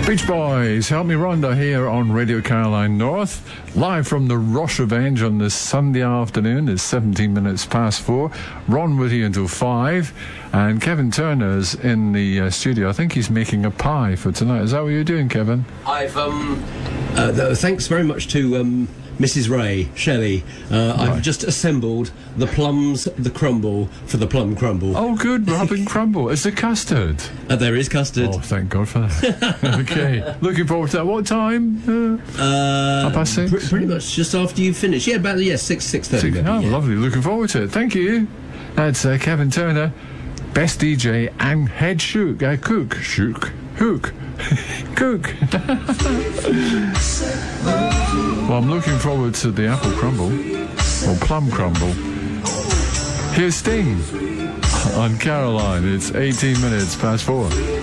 Beach Boys, Help Me Rhonda here on Radio Caroline North, live from the Ross Revenge on this Sunday afternoon. It's 17 minutes past 4. Ron with you until 5, and Kevin Turner's in the studio. I think he's making a pie for tonight. Is that what you're doing, Kevin? I've thanks very much to Mrs. Ray, Shelley. Right. I've just assembled the plums, the crumble for the plum crumble. Oh, good, we're having crumble. Is there custard? There is custard. Oh, thank God for that. Okay, looking forward to that. What time? 6:30? Pretty much just after you finish. Yeah, about 6:30. Oh, yeah. Lovely. Looking forward to it. Thank you. That's Kevin Turner, best DJ and head cook. Well, I'm looking forward to the apple crumble, or plum crumble. Here's Sting on Caroline. It's 18 minutes past 4.